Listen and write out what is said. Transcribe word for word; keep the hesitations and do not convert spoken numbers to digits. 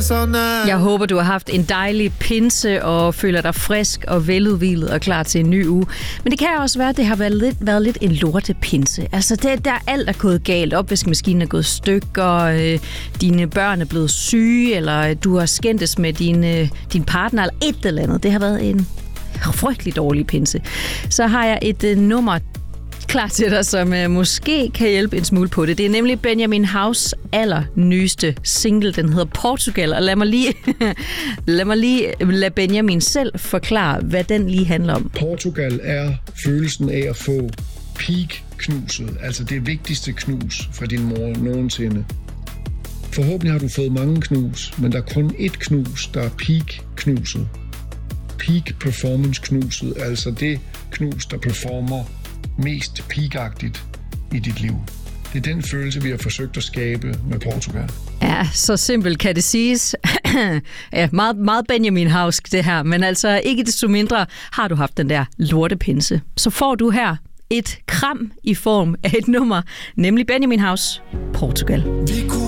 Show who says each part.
Speaker 1: persona.
Speaker 2: Jeg håber, du har haft en dejlig pinse og føler dig frisk og veludhvilet og klar til en ny uge. Men det kan også være, at det har været lidt, været lidt en lortepinse. Altså, det, der alt er gået galt. Opvaskemaskinen er gået stykker, øh, dine børn er blevet syge, eller du har skændtes med din, øh, din partner, eller et eller andet. Det har været en frygtelig dårlig pinse. Så har jeg et øh, nummer klar til dig, som øh, måske kan hjælpe en smule på det. Det er nemlig Benjamin Haus allernyeste single. Den hedder Portugal, og lad mig lige lad mig lige lade Benjamin selv forklare, hvad den lige handler om.
Speaker 3: Portugal er følelsen af at få peak-knuset, altså det vigtigste knus fra din mor nogensinde. Forhåbentlig har du fået mange knus, men der er kun ét knus, der er peak-knuset. Peak performance-knuset, altså det knus, der performer mest peak-agtigt i dit liv. Det er den følelse, vi har forsøgt at skabe med Portugal.
Speaker 2: Ja, så simpelt kan det siges. Ja, meget, meget Benjamin Hausk det her, men altså ikke desto mindre har du haft den der lortepinse. Så får du her et kram i form af et nummer, nemlig Benjamin Haus, Portugal.
Speaker 1: Vi kunne